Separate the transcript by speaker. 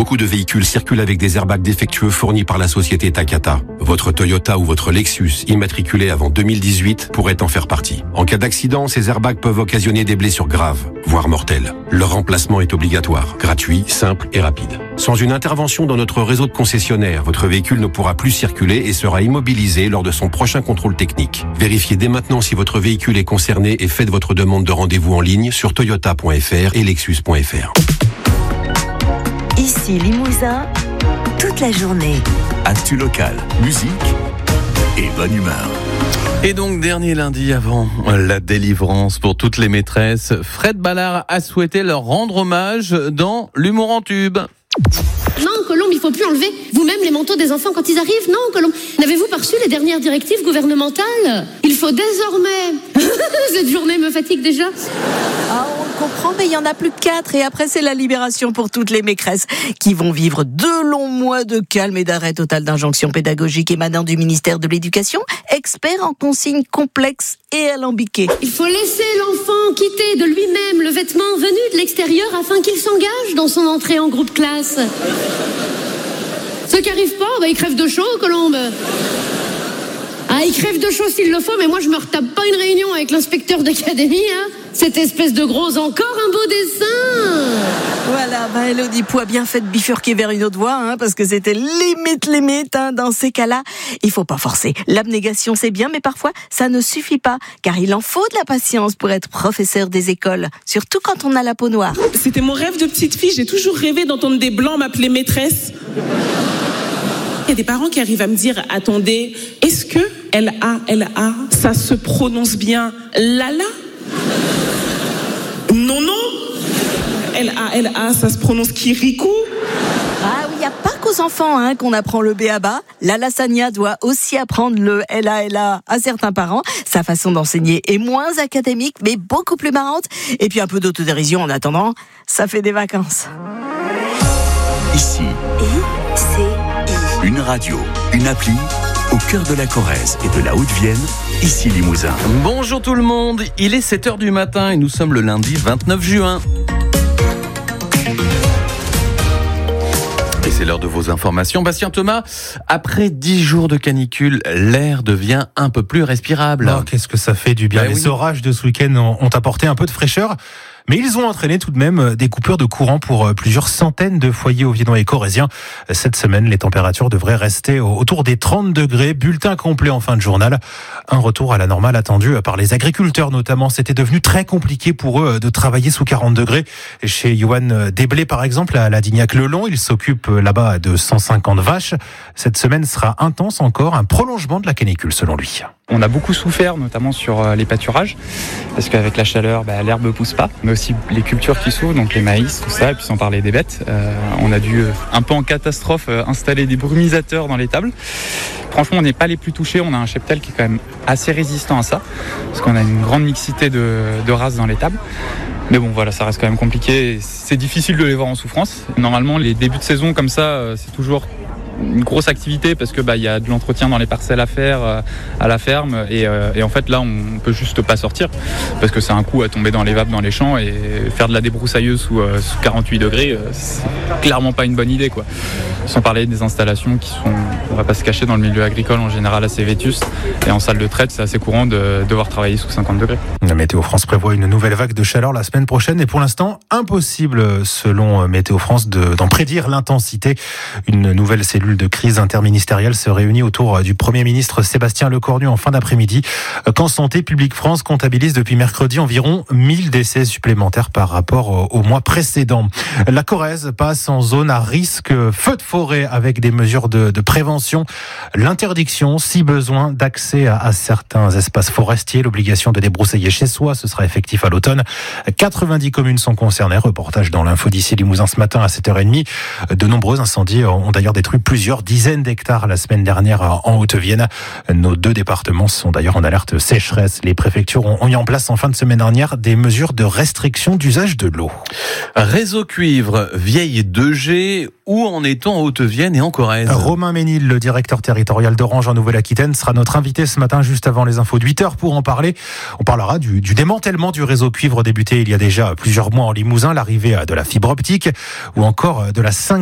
Speaker 1: Beaucoup de véhicules circulent avec des airbags défectueux fournis par la société Takata. Votre Toyota ou votre Lexus, immatriculé avant 2018, pourrait en faire partie. En cas d'accident, ces airbags peuvent occasionner des blessures graves, voire mortelles. Leur remplacement est obligatoire, gratuit, simple et rapide. Sans une intervention dans notre réseau de concessionnaires, votre véhicule ne pourra plus circuler et sera immobilisé lors de son prochain contrôle technique. Vérifiez dès maintenant si votre véhicule est concerné et faites votre demande de rendez-vous en ligne sur toyota.fr et lexus.fr.
Speaker 2: Ici Limousin, toute la journée.
Speaker 3: Actu locale, musique et bonne humeur.
Speaker 4: Et donc, dernier lundi avant la délivrance pour toutes les maîtresses, Fred Ballard a souhaité leur rendre hommage dans l'humour en tube.
Speaker 5: Non, Colombe, il faut plus enlever vous-même les manteaux des enfants quand ils arrivent. Non, Colombe, n'avez-vous pas reçu les dernières directives gouvernementales ? Il faut désormais... Cette journée me fatigue déjà.
Speaker 2: Ah, on comprend, mais il y en a plus que 4 et après c'est la libération pour toutes les maîtresses qui vont vivre 2 longs mois de calme et d'arrêt total d'injonctions pédagogiques émanant du ministère de l'Éducation, expert en consignes complexes et alambiquées.
Speaker 5: Il faut laisser l'enfant quitter de lui-même le vêtement venu de l'extérieur afin qu'il s'engage dans son entrée en groupe classe. Ceux qui arrivent pas, ils crèvent de chaud, Colombe. Ah, ils crèvent de chaud s'il le faut, mais moi je me retape pas une réunion avec l'inspecteur d'académie, hein. Cette espèce de gros encore un beau dessin.
Speaker 2: Voilà, Elodie Pou a bien fait de bifurquer vers une autre voie, hein, parce que c'était limite, hein, dans ces cas-là. Il faut pas forcer. L'abnégation c'est bien, mais parfois ça ne suffit pas, car il en faut de la patience pour être professeur des écoles, surtout quand on a la peau noire.
Speaker 6: C'était mon rêve de petite fille, j'ai toujours rêvé d'entendre des blancs m'appeler maîtresse. Il y a des parents qui arrivent à me dire, attendez, est-ce que L-A, ça se prononce bien Lala ? Non, L-A, ça se prononce Kirikou.
Speaker 2: Ah oui, il n'y a pas qu'aux enfants qu'on apprend le B.A.B.A. La Lassagna doit aussi apprendre le L.A. à certains parents. Sa façon d'enseigner est moins académique, mais beaucoup plus marrante. Et puis un peu d'autodérision en attendant, ça fait des vacances.
Speaker 3: Ici, une radio, une appli, au cœur de la Corrèze et de la Haute-Vienne, ici Limousin.
Speaker 4: Bonjour tout le monde, il est 7h du matin et nous sommes le lundi 29 juin. Et c'est l'heure de vos informations. Bastien Thomas, après 10 jours de canicule, l'air devient un peu plus respirable.
Speaker 7: Oh, qu'est-ce que ça fait du bien. Les orages de ce week-end ont apporté un peu de fraîcheur. Mais ils ont entraîné tout de même des coupures de courant pour plusieurs centaines de foyers auviénois et corréziens. Cette semaine, les températures devraient rester autour des 30 degrés. Bulletin complet en fin de journal. Un retour à la normale attendu par les agriculteurs notamment. C'était devenu très compliqué pour eux de travailler sous 40 degrés. Chez Yoann Desblés, par exemple, à la Dignac-le-Long, il s'occupe là-bas de 150 vaches. Cette semaine sera intense encore, un prolongement de la canicule selon lui.
Speaker 8: On a beaucoup souffert, notamment sur les pâturages, parce qu'avavec la chaleur, l'herbe ne pousse pas, mais aussi les cultures qui souffrent, donc les maïs, tout ça, et puis sans parler des bêtes. On a dû, un peu en catastrophe, installer des brumisateurs dans les tables. Franchement, on n'est pas les plus touchés, on a un cheptel qui est quand même assez résistant à ça, parce qu'on a une grande mixité de races dans les tables. Mais bon, voilà, ça reste quand même compliqué, c'est difficile de les voir en souffrance. Normalement, les débuts de saison comme ça, c'est toujours une grosse activité parce que il y a de l'entretien dans les parcelles à faire à la ferme et en fait là on peut juste pas sortir parce que c'est un coup à tomber dans les vapes dans les champs et faire de la débroussailleuse sous 48 degrés c'est clairement pas une bonne idée quoi. Sans parler des installations qui sont, on va pas se cacher, dans le milieu agricole en général assez vétustes et en salle de traite c'est assez courant de devoir travailler sous 50 degrés.
Speaker 7: La Météo France prévoit une nouvelle vague de chaleur la semaine prochaine et pour l'instant impossible selon Météo France d'en prédire l'intensité. Une nouvelle cellule de crise interministérielle se réunit autour du Premier ministre Sébastien Lecornu en fin d'après-midi, quand Santé publique France comptabilise depuis mercredi environ 1000 décès supplémentaires par rapport au mois précédent. La Corrèze passe en zone à risque feu de forêt avec des mesures de prévention, l'interdiction, si besoin, d'accès à certains espaces forestiers, l'obligation de débroussailler chez soi, ce sera effectif à l'automne. 90 communes sont concernées, reportage dans l'info d'ici Limousin ce matin à 7h30. De nombreux incendies ont d'ailleurs détruit plusieurs dizaines d'hectares la semaine dernière en Haute-Vienne. Nos 2 départements sont d'ailleurs en alerte sécheresse. Les préfectures ont mis en place en fin de semaine dernière des mesures de restriction d'usage de l'eau.
Speaker 4: Réseau cuivre, vieille 2G, où en est-on en Haute-Vienne et en Corrèze ?
Speaker 7: Romain Ménil, le directeur territorial d'Orange en Nouvelle-Aquitaine, sera notre invité ce matin juste avant les infos de 8h pour en parler. On parlera du démantèlement du réseau cuivre débuté il y a déjà plusieurs mois en Limousin, l'arrivée de la fibre optique ou encore de la 5G.